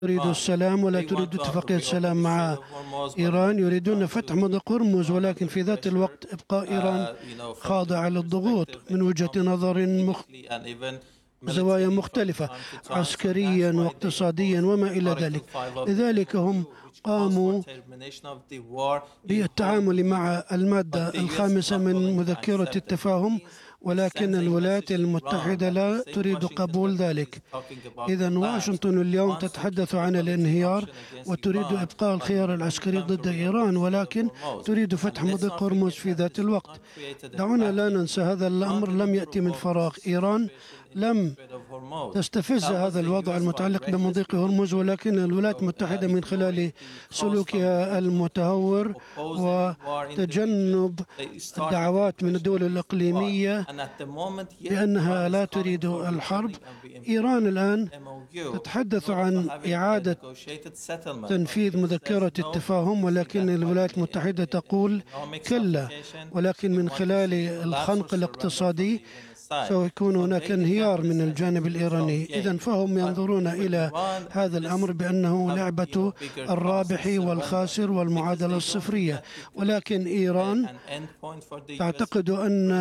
تريد السلام ولا تريد اتفاقية سلام مع إيران. يريدون فتح مضيق هرمز، ولكن في ذات الوقت إبقاء إيران خاضعة للضغوط من وجهة نظر زوايا مختلفة عسكريا واقتصاديا وما إلى ذلك. لذلك هم قاموا بالتعامل مع المادة الخامسة من مذكرة التفاهم، ولكن الولايات المتحدة لا تريد قبول ذلك. إذن واشنطن اليوم تتحدث عن الانهيار وتريد إبقاء الخيار العسكري ضد إيران، ولكن تريد فتح مضيق هرمز في ذات الوقت. دعونا لا ننسى هذا الأمر لم يأتي من فراغ. إيران لم تستفز هذا الوضع المتعلق بمضيق هرمز، ولكن الولايات المتحدة من خلال سلوكها المتهور وتجنب الدعوات من الدول الإقليمية بأنها لا تريد الحرب. إيران الآن تتحدث عن إعادة تنفيذ مذكرة التفاهم، ولكن الولايات المتحدة تقول كلا، ولكن من خلال الخنق الاقتصادي سيكون هناك انهيار من الجانب الإيراني. إذن فهم ينظرون إلى هذا الأمر بأنه لعبة الرابح والخاسر والمعادلة الصفرية، ولكن إيران تعتقد أن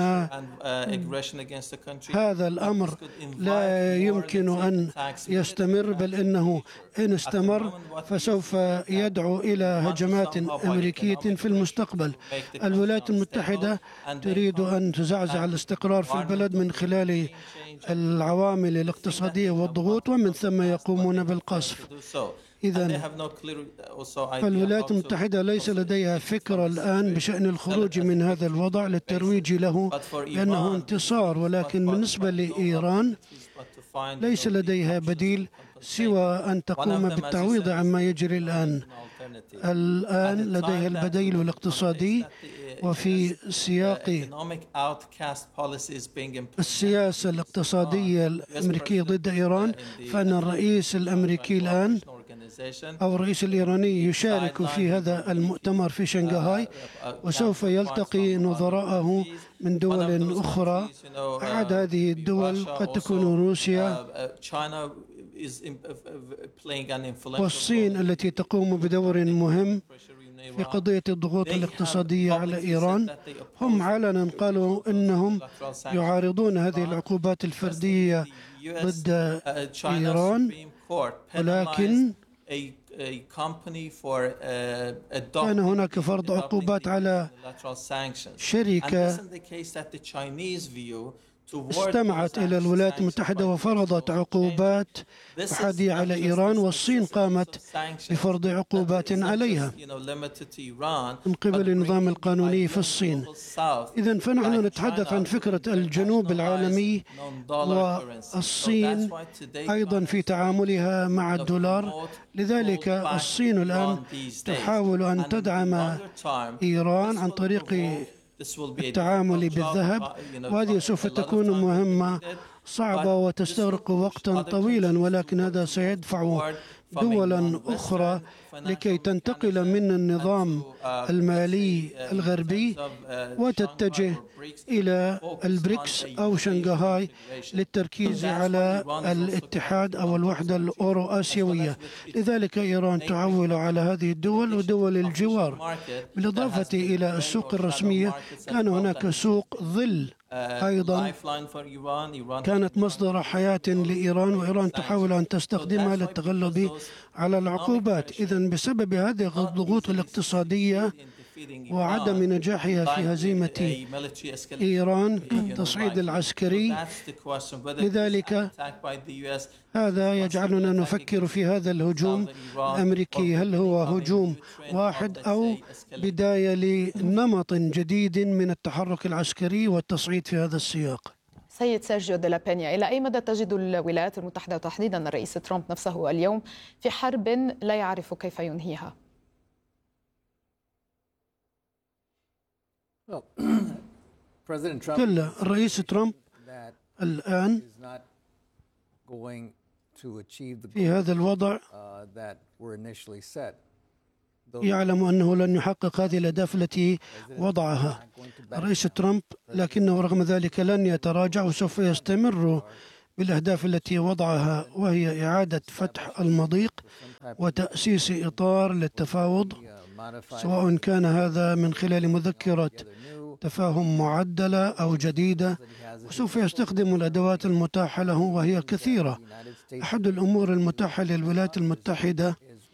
هذا الأمر لا يمكن أن يستمر، بل إنه إن استمر فسوف يدعو إلى هجمات أمريكية في المستقبل. الولايات المتحدة تريد أن تزعزع الاستقرار في البلد من خلال العوامل الاقتصادية والضغوط، ومن ثم يقومون بالقصف. إذن فالولايات المتحدة ليس لديها فكرة الآن بشأن الخروج من هذا الوضع للترويج له لأنه انتصار، ولكن بالنسبة لإيران ليس لديها بديل سوى أن تقوم بالتعويض عما يجري الآن. الآن لديها البديل الاقتصادي، وفي سياق السياسة الاقتصادية الأمريكية ضد إيران، فإن الرئيس الأمريكي الآن أو الرئيس الإيراني يشارك في هذا المؤتمر في شنغهاي، وسوف يلتقي نظراءه من دول أخرى. أحد هذه الدول قد تكون روسيا والصين التي تقوم بدور مهم في قضية الضغوط الاقتصادية على إيران. هم علنا قالوا أنهم يعارضون هذه العقوبات الفردية ضد إيران، ولكن كان هناك فرض عقوبات على شركة استمعت إلى الولايات المتحدة وفرضت عقوبات أحادية على إيران، والصين قامت بفرض عقوبات عليها من قبل النظام القانوني في الصين. إذن فنحن نتحدث عن فكرة الجنوب العالمي والصين أيضا في تعاملها مع الدولار. لذلك الصين الآن تحاول أن تدعم إيران عن طريق التعامل بالذهب، وهذه سوف تكون مهمة صعبة وتستغرق وقتا طويلا، ولكن هذا سيدفع دولا أخرى لكي تنتقل من النظام المالي الغربي وتتجه إلى البريكس أو شنغهاي للتركيز على الاتحاد أو الوحدة الأورو آسيوية. لذلك إيران تعول على هذه الدول ودول الجوار. بالإضافة إلى السوق الرسمية، كان هناك سوق ظل أيضا كانت مصدر حياة لإيران، وإيران تحاول أن تستخدمها للتغلب على العقوبات. إذن بسبب هذه الضغوط الاقتصادية وعدم نجاحها في هزيمة إيران التصعيد العسكري، لذلك هذا يجعلنا نفكر في هذا الهجوم الأمريكي، هل هو هجوم واحد أو بداية لنمط جديد من التحرك العسكري والتصعيد في هذا السياق؟ سيد سيرجيو دي لا بينيا، إلى أي مدى تجد الولايات المتحدة وتحديدا الرئيس ترامب نفسه اليوم في حرب لا يعرف كيف ينهيها؟ كلا، الرئيس ترامب الآن في هذا الوضع يعلم أنه لن يحقق هذه الأهداف التي وضعها الرئيس ترامب، لكنه رغم ذلك لن يتراجع وسوف يستمر بالأهداف التي وضعها، وهي إعادة فتح المضيق وتأسيس إطار للتفاوض، سواء كان هذا من خلال مذكرة تفاهم معدلة أو جديدة، وسوف يستخدم الأدوات المتاحة له وهي كثيرة. أحد الأمور المتاحة للولايات المتحدة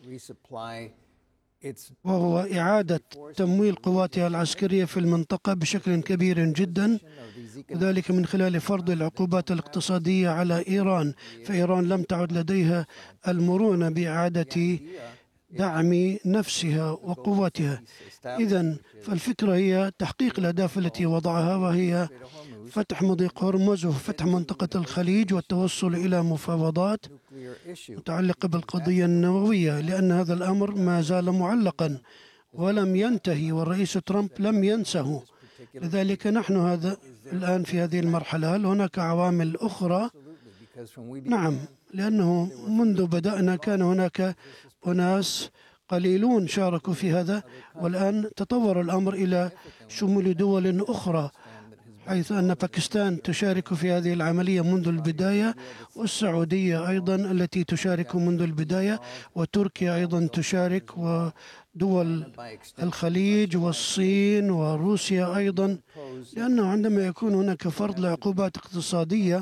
وهو إعادة تمويل قواتها العسكرية في المنطقة بشكل كبير جدا، وذلك من خلال فرض العقوبات الاقتصادية على إيران، فإيران لم تعد لديها المرونة بإعادة دعم نفسها وقوتها. إذن فالفكرة هي تحقيق الأهداف التي وضعها، وهي فتح مضيق هرمز وفتح منطقة الخليج والتوصل إلى مفاوضات متعلقة بالقضية النووية، لأن هذا الأمر ما زال معلقا ولم ينتهي، والرئيس ترامب لم ينسه. لذلك نحن الآن في هذه المرحلة. هل هناك عوامل أخرى؟ نعم، لأنه منذ بدأنا كان هناك أناس قليلون شاركوا في هذا، والآن تطور الأمر إلى شمول دول أخرى، حيث أن باكستان تشارك في هذه العملية منذ البداية، والسعودية أيضا التي تشارك منذ البداية، وتركيا أيضا تشارك، ودول الخليج والصين وروسيا أيضا، لأنه عندما يكون هناك فرض لعقوبات اقتصادية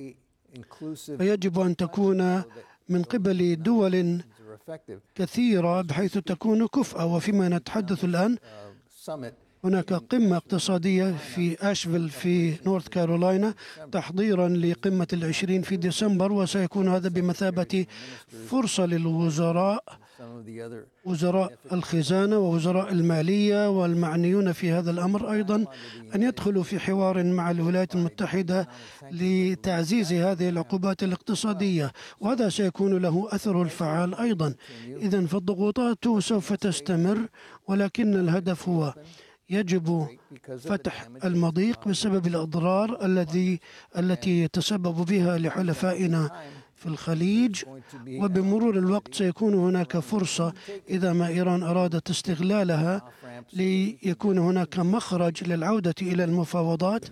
فيجب أن تكون من قبل دول كثيرة بحيث تكون كفء. وفيما نتحدث الآن هناك قمة اقتصادية في أشفيل في نورث كارولاينا تحضيرا لقمة 20 في ديسمبر، وسيكون هذا بمثابة فرصة للوزراء، وزراء الخزانة ووزراء المالية والمعنيون في هذا الأمر أيضا، أن يدخلوا في حوار مع الولايات المتحدة لتعزيز هذه العقوبات الاقتصادية، وهذا سيكون له أثر الفعال أيضا. إذن فالضغوطات سوف تستمر، ولكن الهدف هو يجب فتح المضيق بسبب الأضرار التي يتسبب بها لحلفائنا في الخليج، وبمرور الوقت سيكون هناك فرصة إذا ما إيران أرادت استغلالها ليكون هناك مخرج للعودة إلى المفاوضات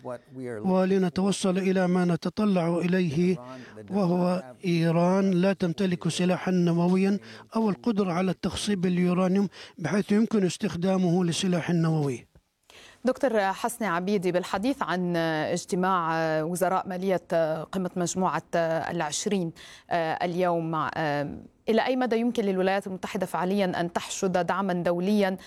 ولنتوصل إلى ما نتطلع إليه، وهو إيران لا تمتلك سلاحا نوويا أو القدرة على التخصيب اليورانيوم بحيث يمكن استخدامه لسلاح نووي. دكتور حسني عبيدي، بالحديث عن اجتماع وزراء مالية قمة مجموعة 20 اليوم، إلى أي مدى يمكن للولايات المتحدة فعليا أن تحشد دعما دوليا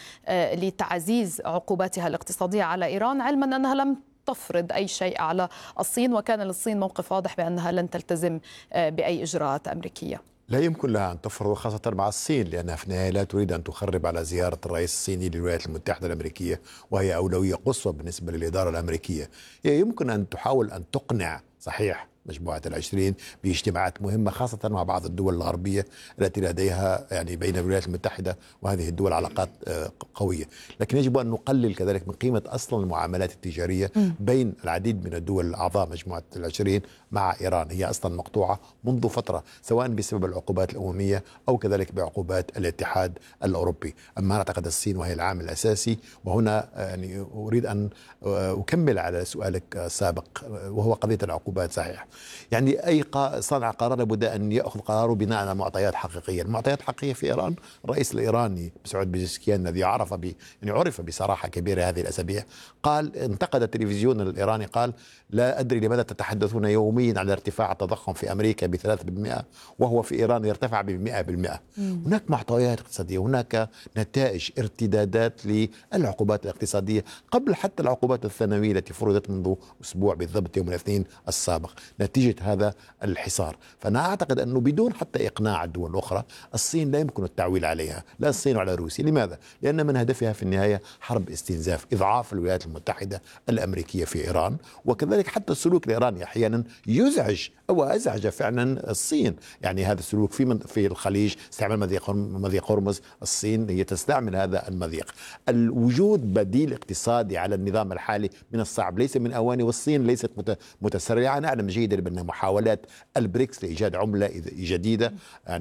لتعزيز عقوباتها الاقتصادية على إيران، علما أنها لم تفرض أي شيء على الصين، وكان للصين موقف واضح بأنها لن تلتزم بأي إجراءات أمريكية؟ لا يمكن لها أن تفرض، خاصة مع الصين، لأنها في النهاية لا تريد أن تخرب على زيارة الرئيس الصيني للولايات المتحدة الأمريكية، وهي أولوية قصوى بالنسبة للإدارة الأمريكية. هي يمكن أن تحاول أن تقنع صحيح مجموعة 20 باجتماعات مهمة، خاصة مع بعض الدول الغربية التي لديها بين الولايات المتحدة وهذه الدول علاقات قوية، لكن يجب أن نقلل كذلك من قيمة أصلا المعاملات التجارية بين العديد من الدول الأعضاء مجموعة 20 مع إيران. هي أصلا مقطوعة منذ فترة، سواء بسبب العقوبات الأممية أو كذلك بعقوبات الاتحاد الأوروبي. أما أعتقد الصين وهي العامل الأساسي، وهنا أريد أن أكمل على سؤالك السابق وهو قضية العقوبات. صحيح، أي صانع قرار لابد أن يأخذ قراره بناء على معطيات حقيقية. المعطيات الحقيقية في إيران، الرئيس الإيراني مسعود بيزشكيان الذي عرف بصراحة كبيرة هذه الأسابيع، قال، انتقد التلفزيون الإيراني، قال: لا أدري لماذا تتحدثون يوميا على ارتفاع التضخم في أمريكا ب3% وهو في إيران يرتفع ب100%. هناك معطيات اقتصادية، هناك نتائج، ارتدادات للعقوبات الاقتصادية قبل حتى العقوبات الثانوية التي فرضت منذ أسبوع بالضبط يوم الاثنين السابق نتيجة هذا الحصار. فأنا أعتقد أنه بدون حتى إقناع الدول الأخرى الصين لا يمكن التعويل عليها، لا الصين ولا روسيا. لماذا؟ لأن من هدفها في النهاية حرب استنزاف، إضعاف الولايات المتحدة الأمريكية في إيران، وكذلك حتى السلوك الإيراني أحيانا يزعج أو أزعج فعلا الصين. هذا السلوك في الخليج، استعمال مضيق هرمز، الصين هي تستعمل هذا المضيق. الوجود بديل اقتصادي على النظام الحالي من الصعب، ليس من أواني، والصين ليست متسرعة. نعلم جيدا بأن محاولات البريكس لإيجاد عملة جديدة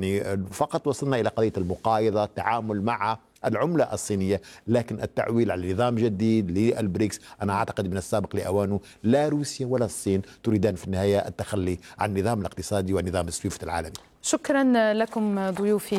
فقط وصلنا إلى قضية المقايضة، التعامل مع العملة الصينية، لكن التعويل على نظام جديد للبريكس أنا أعتقد من السابق لأوانه. لا روسيا ولا الصين تريدان في النهاية التخلي عن النظام الاقتصادي ونظام السويفت العالمي. شكرا لكم ضيوفي